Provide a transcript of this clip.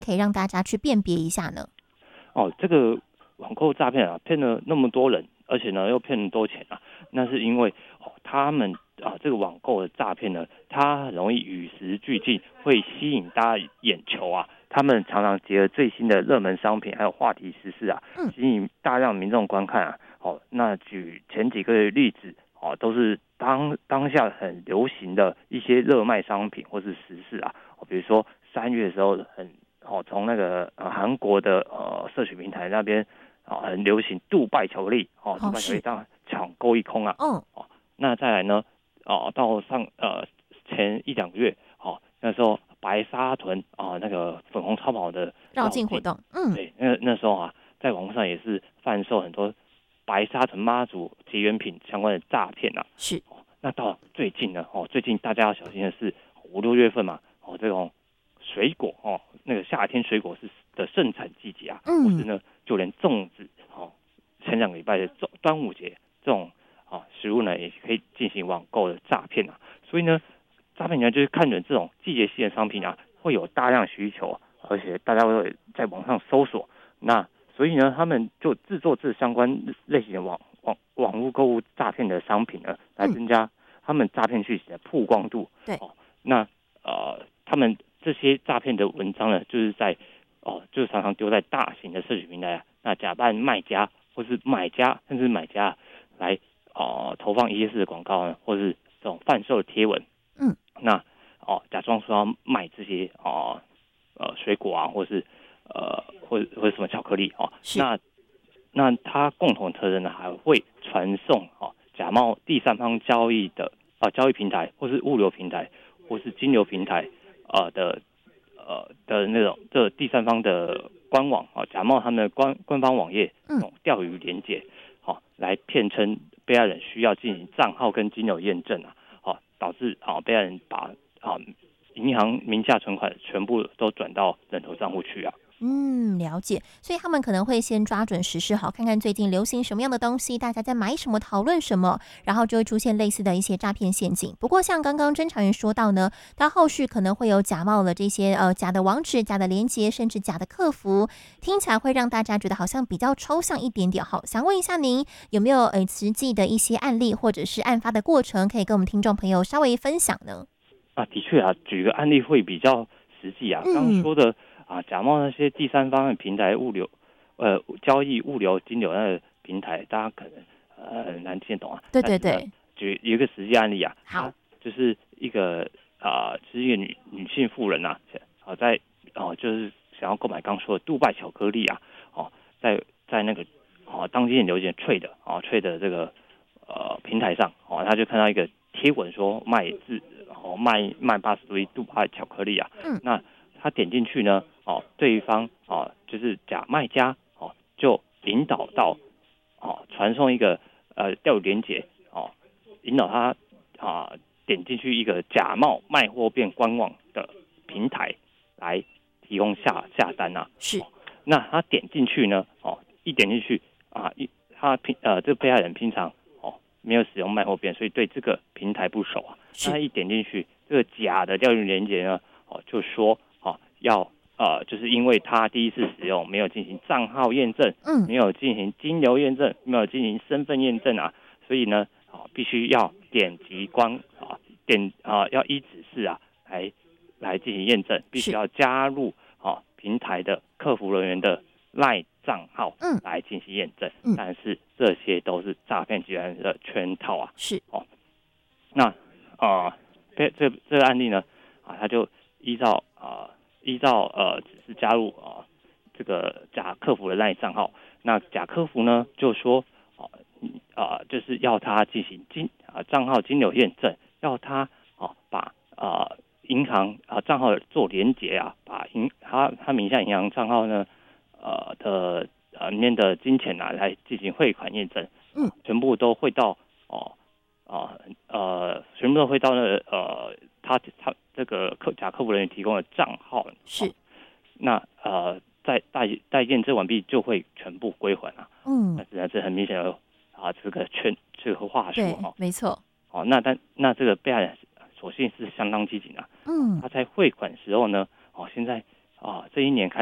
可以让大家去辨别一下呢？ 这个网购诈骗啊，骗了那么多人，而且呢又骗很多钱啊，那是因为他们这个网购的诈骗呢，它很容易与时俱进，会吸引大家眼球啊。他们常常结合最新的热门商品还有话题时事啊，吸引大量民众观看啊。那举前几个例子都是当下很流行的一些热卖商品或是时事啊。比如说3月的时候从那个韩国的社群平台那边很流行杜拜巧克力杜拜巧克力当抢购一空啊。那再来呢到前1-2个月那时候白沙屯那个粉红超跑的绕境活动， 对，那时候在网络上也是贩售很多白沙屯妈祖结缘品相关的诈骗啊。 是。 那到最近呢最近大家要小心的是5、6月份嘛这种水果那个夏天水果的盛产季节啊，或是呢就连粽子前2个礼拜的端午节这种食物呢也可以进行网购的诈骗啊。所以呢诈骗呢就是看准这种季节性的商品啊会有大量需求，而且大家会在网上搜索，那所以呢他们就制作这相关类型的网络购物诈骗的商品呢，来增加他们诈骗讯息的曝光度。 对， 那他们这些诈骗的文章呢，就是就常常丢在大型的社群平台啊，那假扮卖家或是买家，甚至买家来投放一些式的广告呢，或是这种贩售的贴文。那假装说要卖这些水果啊，或是或者什么巧克力那它共同特征呢，还会传送假冒第三方交易的交易平台，或是物流平台，或是金流平台的那种这第三方的官网假冒他们的官方网页钓鱼连结来骗称被害人需要进行账号跟金流验证导致被害人把银行名下存款全部都转到人头账户去啊。 了解。所以他们可能会先抓准时事，看看最近流行什么样的东西，大家在买什么，讨论什么，然后就会出现类似的一些诈骗陷阱。不过像刚刚侦查员说到呢，他后续可能会有假冒了这些假的网址、假的连结，甚至假的客服，听起来会让大家觉得好像比较抽象一点点。想问一下您有没有实际的一些案例或者是案发的过程，可以跟我们听众朋友稍微分享呢？ 的确举个案例会比较实际刚刚说的假冒那些第三方的平台物流交易物流金流那个平台，大家可能很难听懂对对对， 举一个实际案例好， 就是一个就是一个女性妇人在就是想要购买刚说的杜拜巧克力在那个当今很流行Trade 的这个平台上他就看到一个贴文说卖80度杜拜巧克力那他点进去呢对方就是假卖家就引导到传送一个钓鱼连结引导他点进去一个假冒卖货变官网的平台来提供下单是。 那他点进去呢一点进去这个被害人平常没有使用卖货变，所以对这个平台不熟那他一点进去这个假的钓鱼连结呢就说要就是因为他第一次使用没有进行账号验证没有进行金流验证没有进行身份验证所以呢必须要点击要依指示来进行验证，必须要加入平台的客服人员的 LINE 账号来进行验证但是这些都是诈骗集团的圈套是那这个案例呢他就依照只是加入这个假客服的 LINE 账号，那假客服呢就说就是要他进行账号金流验证，要他把银行账号做连结把他名下银行账号呢里面的金钱来进行汇款验证，全部都汇到全部都汇到他这个假客服人员提供的账号是那在验证完毕就会全部归还但是呢这很明显的这个话术对没错那这个被害人所幸是相当机警他在汇款时候呢现在这一年